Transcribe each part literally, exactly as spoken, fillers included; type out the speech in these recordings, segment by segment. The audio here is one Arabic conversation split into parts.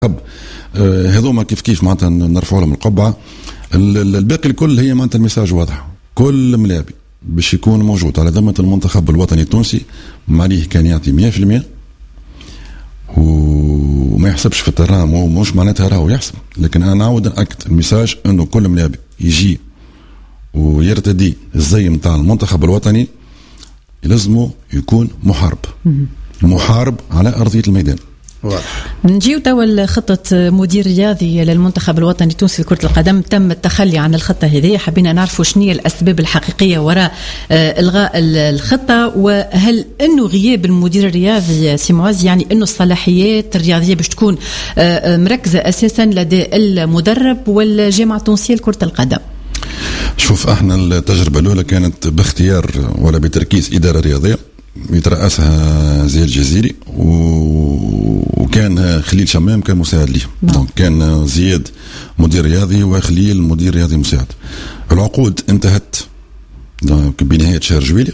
هذوما كيف كيف معناتها نرفعوا لهم القبعة. الباقي الكل هي معناتها المساج واضح، كل ملاعبي باش يكون موجود على ذمة المنتخب الوطني التونسي ماليه كان يعطي مية في المية وما يحسبش في الترام، ومش معناتها راهو يحسب، لكن انا نعاود ناكد المساج انه كل ملاعبي يجي ويرتدي الزي متاع المنتخب الوطني لازمه يكون محارب محارب على ارضيه الميدان. نجيو توا خطة مدير رياضي للمنتخب الوطني التونسي لكرة القدم، تم التخلي عن الخطة هذه، حبينا نعرفوا شنو هي الأسباب الحقيقية وراء إلغاء الخطة، وهل أنه غياب المدير الرياضي سي معز يعني أنه الصلاحيات الرياضية باش تكون مركزة أساسا لدى المدرب والجامعة التونسية لكرة القدم؟ شوف، احنا التجربة الأولى كانت باختيار ولا بتركيز إدارة رياضية يترأسها زي الجزيري، وكان خليل شمام كان مساعد ليه. دونك كان زياد مدير رياضي وخليل مدير رياضي مساعد. العقود انتهت بنهاية شهر جويلية.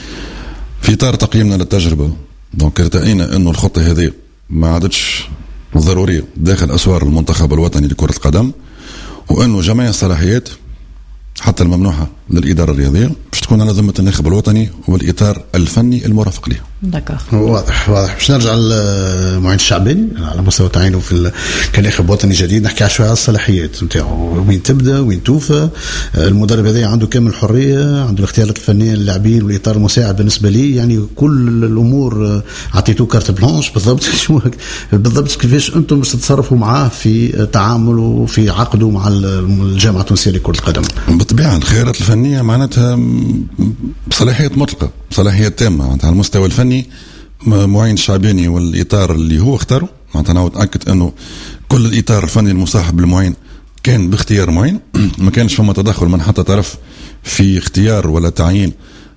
في إطار تقييمنا للتجربة دونك ارتأينا انه الخطة هذه ما عادتش ضرورية داخل أسوار المنتخب الوطني لكرة القدم، وانه جميع الصلاحيات حتى الممنوحة للإدارة الرياضية باش تكون على ذمة الناخب الوطني والإطار الفني المرافق له. دكار. واضح واضح. باش نرجع لمعين الشعباني على مستوى تعيينه في كناخب وطني جديد، نحكي شوية على الصلاحيات نتاعو، وين تبدا وين توفى. المدرب هذا عنده كامل الحرية، عنده الاختيارات الفنية للاعبين والإطار المساعد بالنسبة لي، يعني كل الأمور عطيتوه كارت بلانش بالضبط. شو بالضبط كيفاش أنتم باش تتصرفوا معاه في تعامله وفي عقده مع الجامعة التونسية لكرة القدم؟ بالطبيعة الخيارات الفنية معناتها بصلاحيات مطلقة، بصلاحيات تامة معناتها على المستوى الفني. معين الشعباني والإطار اللي هو اختاره معناتها أنا أتأكد أنه كل الإطار الفني المصاحب لمعين كان باختيار معين، ما كانش فما تدخل من حتى طرف في اختيار ولا تعيين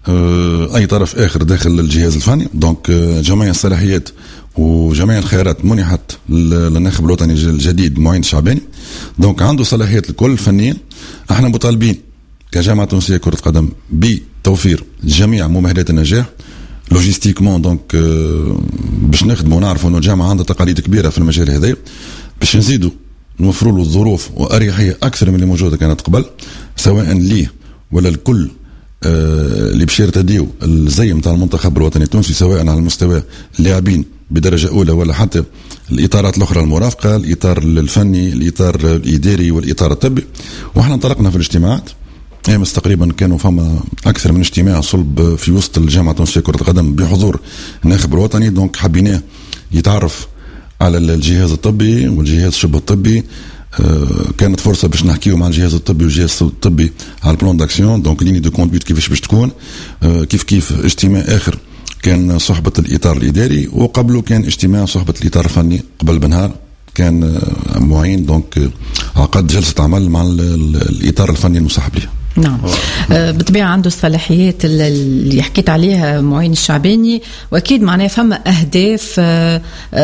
أي طرف آخر داخل الجهاز الفني. دونك جميع الصلاحيات وجميع الخيارات منحت للناخب الوطني الجديد معين الشعباني. دونك عنده صلاحيات الكل فنيا. احنا مطالبين كجامعة تونسية كرة قدم بتوفير جميع مؤهلات النجاح لوجيستيكمون. دونك باش نخدموا ونعرفوا انه الجامعة عندها تقاليد كبيرة في المجال هذا، باش نزيدوا نوفروا له الظروف وأريحية أكثر من اللي موجودة كانت قبل، سواء ليه ولا الكل اللي باش يرتديو الزي متاع المنتخب الوطني التونسي، سواء على المستوى اللاعبين بدرجة أولى ولا حتى الإطارات الأخرى المرافقة، الإطار الفني، الإطار الإداري والإطار الطبي. وإحنا انطلقنا في الاجتماعات أمس تقريبا، كانوا فما أكثر من اجتماع صلب في وسط الجامعة التونسية كرة القدم بحضور الناخب الوطني. دونك حبيناه يتعرف على الجهاز الطبي والجهاز شبه الطبي. آه كانت فرصة باش نحكيو مع الجهاز الطبي والجهاز الطبي على البلان داكسيون، دونك ليني دو كوندويت كيفاش باش تكون. آه كيف كيف اجتماع آخر كان صحبة الإطار الإداري، وقبله كان اجتماع صحبة الإطار الفني قبل بنهار كان معين. دونك عقد جلسة عمل مع الإطار الفني المصاحب ليه. نعم. آه بالطبيعة عنده الصلاحيات اللي حكيت عليها معين الشعباني، وأكيد معناه فما أهداف آه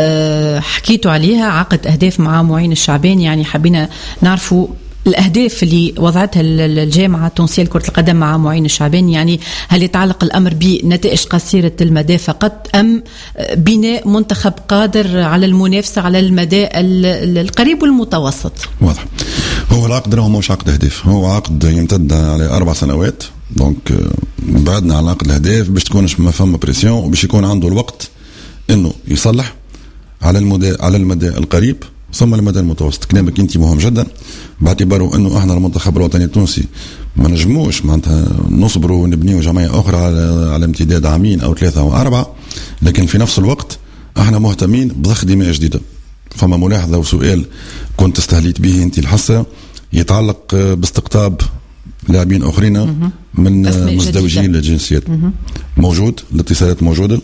آه حكيتوا عليها، عقد أهداف مع معين الشعباني. يعني حبينا نعرفوا الأهداف اللي وضعتها الجامعة التونسية لكرة القدم مع معين الشعباني، يعني هل يتعلق الأمر بنتائج قصيرة المدى فقط أم بناء منتخب قادر على المنافسة على المدى القريب والمتوسط؟ واضح. هو العقد راهو مش عقد أهداف، هو عقد يمتد على أربع سنوات. دونك بعدنا على عقد الأهداف باش تكونش ما فما بريسيون، وباش يكون عنده الوقت إنه يصلح على المدى على المدى القريب ثم المدى المتوسط. كلامك انت مهم جدا، باعتباره انه احنا المنتخب الوطني التونسي ما نجموش معناتها نصبروا ونبنيوا جمعيه اخرى على على امتداد عامين او ثلاثه او اربعه، لكن في نفس الوقت احنا مهتمين بضخ دماء جديده. فما ملاحظه وسؤال كنت استهليت به انت الحصه يتعلق باستقطاب لاعبين اخرين من مزدوجين الجنسيات. موجود، الاتصالات موجوده،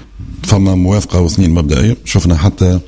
فما موافقه واثنين مبدئيه. شفنا حتى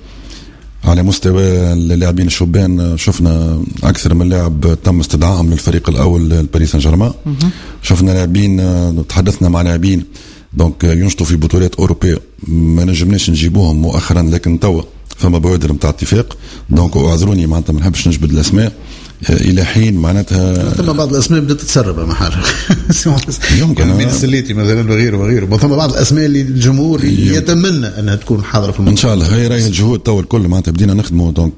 على مستوى اللاعبين الشبان شفنا أكثر من لاعب تم استدعائهم للفريق الأول الباريس سان جيرمان. شفنا لاعبين، تحدثنا مع لاعبين دونك ينشطوا في بطولات أوروبية ما نجمناش نجيبوهم مؤخرا، لكن توا فما بوادر متاع اتفاق. دونك أعذروني معناتها ما نحبش نجبد الأسماء، الى حين معناتها ثم بعض الاسماء بدات تتسرب مع حاجه يمكن بين السليتي مثلا وغيره وغيره ثم بعض الاسماء اللي الجمهور يتمنى انها تكون حاضره في المنطقه. ان شاء الله هي راهي الجهود تو الكل معناتها بدينا نخدموا دونك